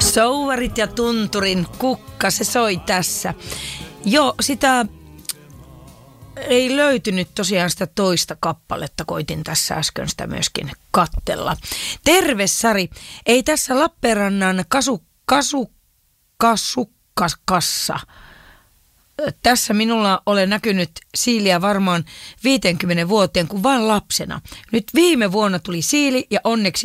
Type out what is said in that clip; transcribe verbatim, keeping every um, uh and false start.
Souvarit ja tunturin kukka, se soi tässä. Joo, sitä ei löytynyt tosiaan sitä toista kappaletta, koitin tässä äsken sitä myöskin kattella. Terve Sari, ei tässä Lappeenrannan kasu, kasu, kasukkassa. Tässä minulla ole näkynyt siiliä varmaan viisikymmentä vuoteen kuin vain lapsena. Nyt viime vuonna tuli siili ja onneksi